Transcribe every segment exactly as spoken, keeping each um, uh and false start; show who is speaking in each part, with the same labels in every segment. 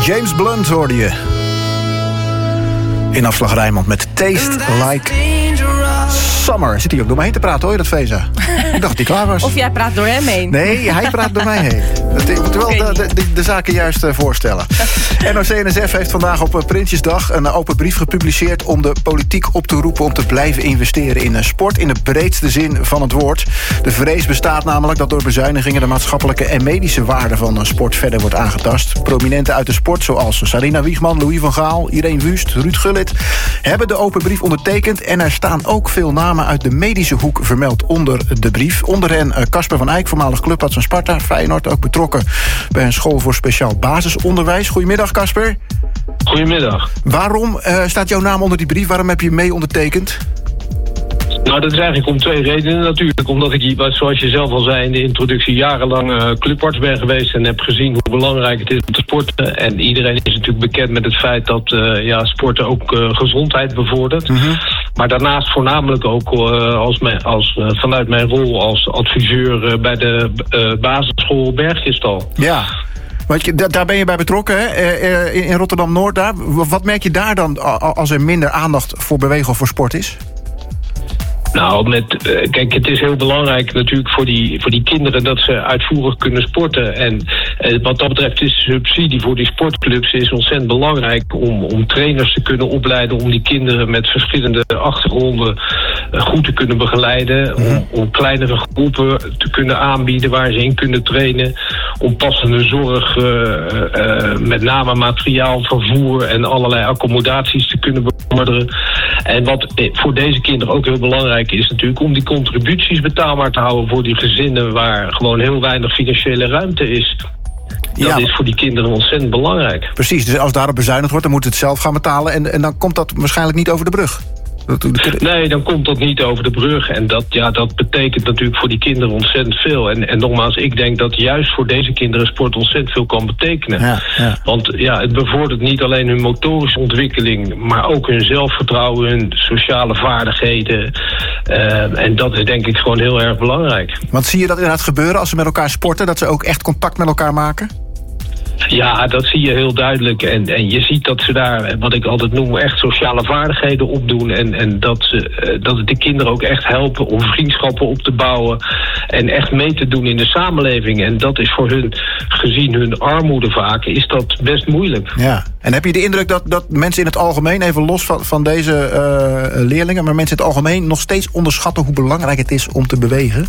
Speaker 1: James Blunt hoorde je. In Afslag Rijnmond met Taste Like Summer. Zit hij ook door mij heen te praten, hoor je dat, Feza? Ik dacht dat hij klaar was.
Speaker 2: Of jij praat door hem heen.
Speaker 1: Nee, hij praat door mij heen. Ik moet wel de, de, de zaken juist uh, voorstellen. N O C N S F heeft vandaag op Prinsjesdag een open brief gepubliceerd om de politiek op te roepen om te blijven investeren in sport in de breedste zin van het woord. De vrees bestaat namelijk dat door bezuinigingen de maatschappelijke en medische waarde van sport verder wordt aangetast. Prominenten uit de sport zoals Sarina Wiegman, Louis van Gaal, Irene Wust, Ruud Gullit hebben de open brief ondertekend en er staan ook veel namen uit de medische hoek vermeld onder de brief. Onder hen Casper van Eyck, voormalig clubarts van Sparta, Feyenoord, ook betrokken bij een school voor speciaal basisonderwijs. Goedemiddag, Casper.
Speaker 3: Goedemiddag.
Speaker 1: Waarom uh, staat jouw naam onder die brief? Waarom heb je mee ondertekend?
Speaker 3: Nou, dat is eigenlijk om twee redenen natuurlijk. Omdat ik, zoals je zelf al zei in de introductie, jarenlang uh, clubarts ben geweest en heb gezien hoe belangrijk het is om te sporten. En iedereen is natuurlijk bekend met het feit dat uh, ja, sporten ook uh, gezondheid bevordert. Mm-hmm. Maar daarnaast voornamelijk ook uh, als mijn, als, uh, vanuit mijn rol als adviseur uh, bij de uh, basisschool Bergjestal.
Speaker 1: Ja. Want je, daar ben je bij betrokken, hè? In Rotterdam-Noord daar. Wat merk je daar dan als er minder aandacht voor bewegen of voor sport is?
Speaker 3: Nou, met, uh, kijk, het is heel belangrijk natuurlijk voor die, voor die kinderen dat ze uitvoerig kunnen sporten. En uh, wat dat betreft is de subsidie voor die sportclubs is ontzettend belangrijk om, om trainers te kunnen opleiden, om die kinderen met verschillende achtergronden uh, goed te kunnen begeleiden. Mm-hmm. Om, om kleinere groepen te kunnen aanbieden waar ze in kunnen trainen. Om passende zorg, uh, uh, met name materiaal, vervoer en allerlei accommodaties te kunnen bevorderen. En wat voor deze kinderen ook heel belangrijk is natuurlijk om die contributies betaalbaar te houden voor die gezinnen waar gewoon heel weinig financiële ruimte is. Dat ja. is voor die kinderen ontzettend belangrijk.
Speaker 1: Precies, dus als daarop bezuinigd wordt, dan moet het zelf gaan betalen en, en dan komt dat waarschijnlijk niet over de brug.
Speaker 3: Nee, dan komt dat niet over de brug. En dat, ja, dat betekent natuurlijk voor die kinderen ontzettend veel. En, en nogmaals, ik denk dat juist voor deze kinderen sport ontzettend veel kan betekenen. Ja, ja. Want ja, het bevordert niet alleen hun motorische ontwikkeling, maar ook hun zelfvertrouwen, hun sociale vaardigheden. Uh, en dat is denk ik gewoon heel erg belangrijk.
Speaker 1: Want zie je dat inderdaad gebeuren als ze met elkaar sporten, dat ze ook echt contact met elkaar maken?
Speaker 3: Ja, dat zie je heel duidelijk. En, en je ziet dat ze daar, wat ik altijd noem, echt sociale vaardigheden opdoen. En, en dat, ze, dat het de kinderen ook echt helpen om vriendschappen op te bouwen. En echt mee te doen in de samenleving. En dat is voor hun, gezien hun armoede vaak, is dat best moeilijk.
Speaker 1: Ja. En heb je de indruk dat, dat mensen in het algemeen, even los van, van deze uh, leerlingen, maar mensen in het algemeen nog steeds onderschatten hoe belangrijk het is om te bewegen?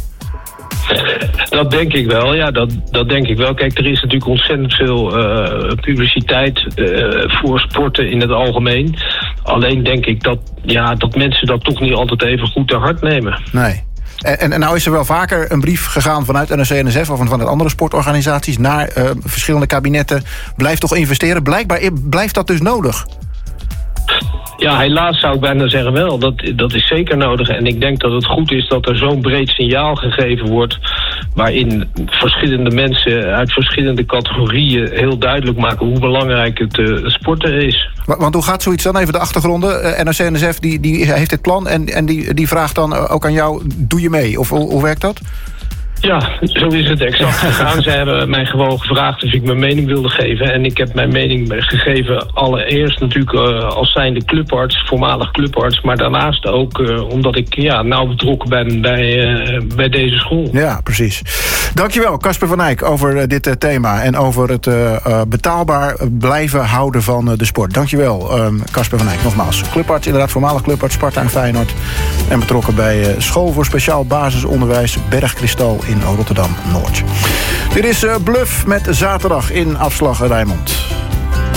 Speaker 3: Dat denk ik wel, ja, dat, dat denk ik wel. Kijk, er is natuurlijk ontzettend veel uh, publiciteit uh, voor sporten in het algemeen. Alleen denk ik dat, ja, dat mensen dat toch niet altijd even goed te hart nemen.
Speaker 1: Nee. En, en nou is er wel vaker een brief gegaan vanuit N O C N S F of vanuit andere sportorganisaties naar uh, verschillende kabinetten. Blijf toch investeren. Blijkbaar blijft dat dus nodig.
Speaker 3: Ja, helaas zou ik bijna zeggen wel. Dat, dat is zeker nodig. En ik denk dat het goed is dat er zo'n breed signaal gegeven wordt, waarin verschillende mensen uit verschillende categorieën heel duidelijk maken hoe belangrijk het uh, sporten is.
Speaker 1: Want hoe gaat zoiets dan? Even de achtergronden. Uh, N O C N S F die, die heeft dit plan en, en die, die vraagt dan ook aan jou, doe je mee? Of hoe, hoe werkt dat?
Speaker 3: Ja, zo is het exact gegaan. Ze hebben mij gewoon gevraagd of ik mijn mening wilde geven. En ik heb mijn mening gegeven allereerst natuurlijk uh, als zijnde clubarts, voormalig clubarts. Maar daarnaast ook uh, omdat ik ja, nauw betrokken ben bij, uh, bij deze school.
Speaker 1: Ja, precies. Dankjewel, Casper van Eyck, over uh, dit uh, thema. En over het uh, uh, betaalbaar blijven houden van uh, de sport. Dankjewel, Casper um, van Eyck, nogmaals. Clubarts, inderdaad, voormalig clubarts, Sparta en Feyenoord. En betrokken bij uh, School voor Speciaal Basisonderwijs Bergkristal in Rotterdam-Noord. Dit is uh, Bluff met Zaterdag in Afslag Rijnmond.